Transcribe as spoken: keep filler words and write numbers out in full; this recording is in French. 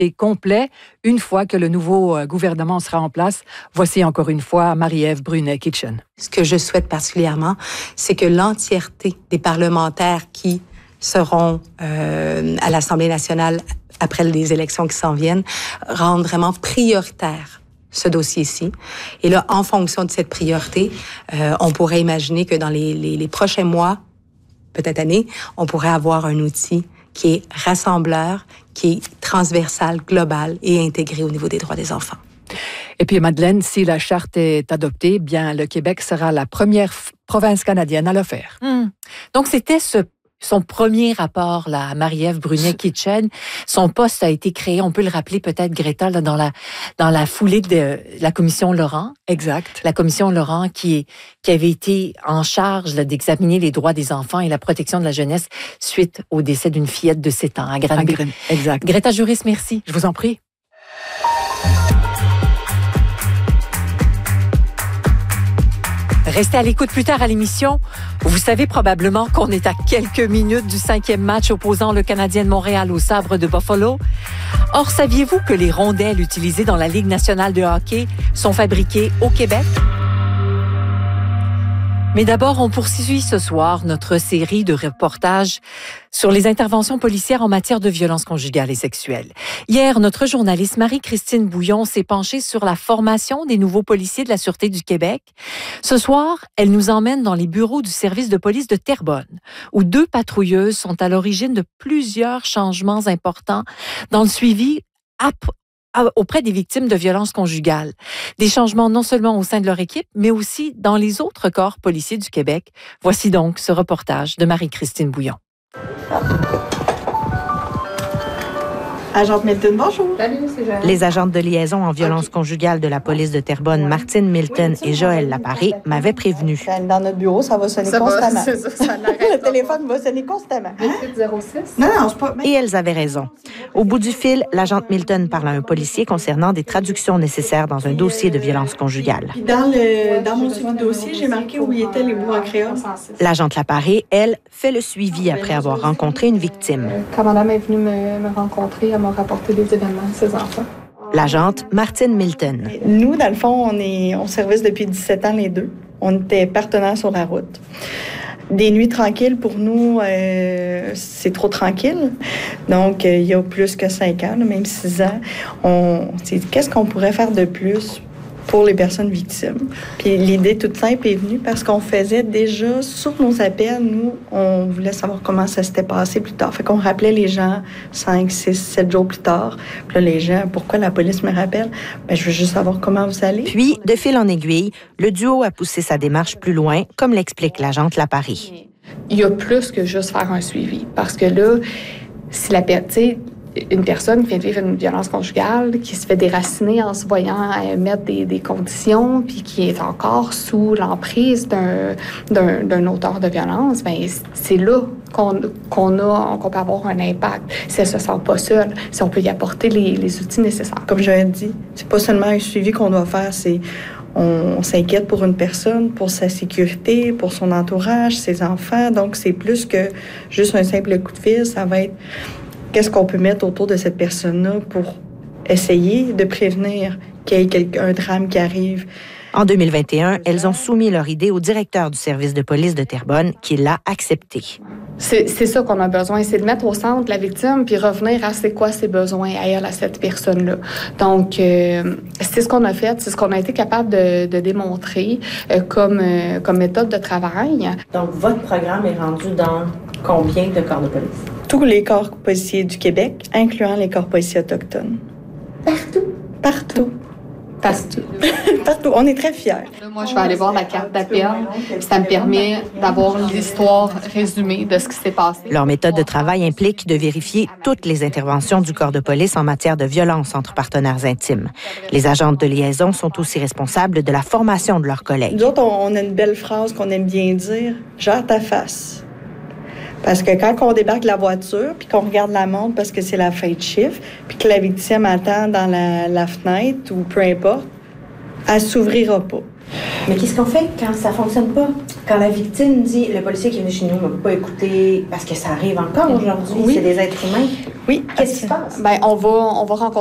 et complet une fois que le nouveau gouvernement sera en place. Voici encore une fois Marie-Ève Brunet-Kitchen. Ce que je souhaite particulièrement, c'est que l'entièreté des parlementaires qui seront euh, à l'Assemblée nationale après les élections qui s'en viennent rendent vraiment prioritaire ce dossier-ci. Et là, en fonction de cette priorité, euh, on pourrait imaginer que dans les, les, les prochains mois, peut-être années, on pourrait avoir un outil qui est rassembleur, qui est transversal, global et intégré au niveau des droits des enfants. Et puis, Madeleine, si la charte est adoptée, bien, le Québec sera la première f- province canadienne à le faire. Mmh. Donc, c'était ce son premier rapport là, à Marie-Ève Brunet-Kitchen. Son poste a été créé, on peut le rappeler peut-être, Greta, là, dans la dans la foulée de la commission Laurent. Exact. La commission Laurent qui, qui avait été en charge là, d'examiner les droits des enfants et la protection de la jeunesse suite au décès d'une fillette de sept ans à Granby. Gran- exact. Greta Juris, merci. Je vous en prie. Restez à l'écoute plus tard à l'émission. Vous savez probablement qu'on est à quelques minutes du cinquième match opposant le Canadien de Montréal au Sabre de Buffalo. Or, saviez-vous que les rondelles utilisées dans la Ligue nationale de hockey sont fabriquées au Québec? Mais d'abord, on poursuit ce soir notre série de reportages sur les interventions policières en matière de violences conjugales et sexuelles. Hier, notre journaliste Marie-Christine Bouillon s'est penchée sur la formation des nouveaux policiers de la Sûreté du Québec. Ce soir, elle nous emmène dans les bureaux du service de police de Terrebonne, où deux patrouilleuses sont à l'origine de plusieurs changements importants dans le suivi après auprès des victimes de violences conjugales. Des changements non seulement au sein de leur équipe, mais aussi dans les autres corps policiers du Québec. Voici donc ce reportage de Marie-Christine Bouillon. Agente Milton, bonjour. Salut, c'est Joël. Les agentes de liaison en violence conjugale de la police de Terrebonne, Martine Milton et Joël Laparé, m'avaient prévenu. Dans notre bureau, ça va sonner Ça constamment. va, c'est ça, ça n'arrête Le pas. téléphone va sonner constamment. huit zéro six Non, non, c'est pas... Et elles avaient raison. Au bout du fil, l'agente Milton parle à un policier concernant des traductions nécessaires dans un dossier de violence conjugale. Puis dans, le, dans mon suivi de dossier, j'ai marqué où il étaient les mots en créole. L'agente Laparé, elle, fait le suivi après avoir rencontré une victime. Quand madame est venue me, me rencontrer, elle m'a rapporté des événements de ses enfants. L'agente Martine Milton. Nous, dans le fond, on est on service depuis dix-sept ans les deux. On était partenaires sur la route. Des nuits tranquilles, pour nous, euh, c'est trop tranquille. Donc, euh, il y a plus que cinq ans, là, même six ans, on s'est dit, qu'est-ce qu'on pourrait faire de plus pour les personnes victimes? Puis l'idée toute simple est venue parce qu'on faisait déjà, sur nos appels, nous, on voulait savoir comment ça s'était passé plus tard. Fait qu'on rappelait les gens cinq, six, sept jours plus tard. Puis là, les gens, pourquoi la police me rappelle? Ben, je veux juste savoir comment vous allez. Puis, de fil en aiguille, le duo a poussé sa démarche plus loin, comme l'explique l'agente Laparé. Il y a plus que juste faire un suivi. Parce que là, si la personne, une personne qui vient de vivre une violence conjugale, qui se fait déraciner en se voyant mettre des, des conditions, puis qui est encore sous l'emprise d'un, d'un, d'un auteur de violence, bien, c'est là qu'on, qu'on, a, qu'on peut avoir un impact. Si elle se sent pas seule, si on peut y apporter les, les outils nécessaires. Comme je l'ai dit, c'est pas seulement un suivi qu'on doit faire, c'est on, on s'inquiète pour une personne, pour sa sécurité, pour son entourage, ses enfants. Donc, c'est plus que juste un simple coup de fil. Ça va être qu'est-ce qu'on peut mettre autour de cette personne-là pour essayer de prévenir qu'il y ait quelque, un drame qui arrive. En deux mille vingt et un, elles ont soumis leur idée au directeur du service de police de Terrebonne, qui l'a accepté. C'est, c'est ça qu'on a besoin, c'est de mettre au centre la victime puis revenir à c'est quoi ses besoins à elle, à cette personne-là. Donc, euh, c'est ce qu'on a fait, c'est ce qu'on a été capable de, de démontrer euh, comme, euh, comme méthode de travail. Donc, votre programme est rendu dans combien de corps de police? Tous les corps policiers du Québec, incluant les corps policiers autochtones. Partout? Partout. Partout. Partout. On est très fiers. Là, moi, je vais aller voir la carte d'appel. Ça me permet d'avoir l'histoire résumée de ce qui s'est passé. Leur méthode de travail implique de vérifier toutes les interventions du corps de police en matière de violence entre partenaires intimes. Les agentes de liaison sont aussi responsables de la formation de leurs collègues. Nous autres, on a une belle phrase qu'on aime bien dire, « Gère ta face ». Parce que quand on débarque de la voiture, puis qu'on regarde la montre parce que c'est la fin de chiffre, puis que la victime attend dans la, la fenêtre ou peu importe, elle ne s'ouvrira pas. Mais qu'est-ce qu'on fait quand ça fonctionne pas? Quand la victime dit « le policier qui est venu chez nous m'a pas écouté » parce que ça arrive encore aujourd'hui, oui. c'est des êtres humains. Oui. Qu'est-ce qui se passe? Ben, on va, on va rencontrer